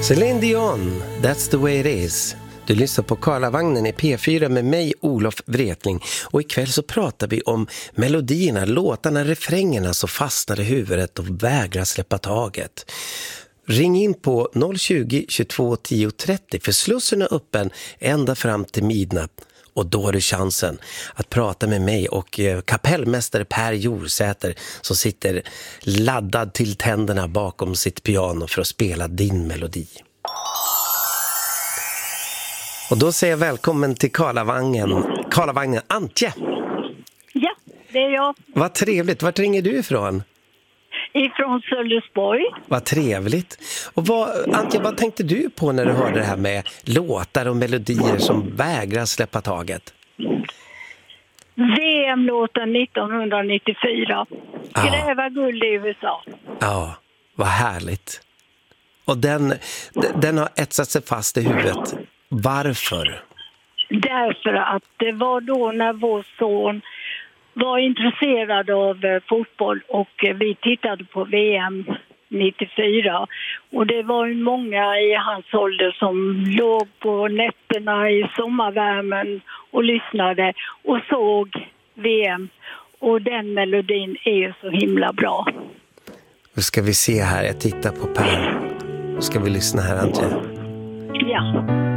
Céline Dion, That's the way it is. Du lyssnar på Karlavagnen i P4 med mig, Olof Wretling. Och ikväll så pratar vi om melodierna, låtarna, refrängerna som fastnar i huvudet och vägrar släppa taget. Ring in på 020 22 10 30 för slussen är öppen ända fram till midnatt. Och då har du chansen att prata med mig och kapellmästare Per Jorsäter som sitter laddad till tänderna bakom sitt piano för att spela din melodi. Och då säger jag välkommen till Karlavagnen Antje. Ja, det är jag. Vad trevligt. Vart ringer du ifrån? Ifrån Sölvesborg. Vad trevligt. Och Antje, vad tänkte du på när du hörde det här med låtar och melodier som vägrar släppa taget? VM-låten 1994. Gräva guld i USA. Ja, vad härligt. Och den har etsat sig fast i huvudet. Varför? Därför att det var då när vår son var intresserad av fotboll och vi tittade på VM 94. Och det var ju många i hans ålder som låg på nätterna i sommarvärmen och lyssnade och såg VM. Och den melodin är ju så himla bra. Nu ska vi se här, jag tittar på Per. Nu ska vi lyssna här, Antje. Ja.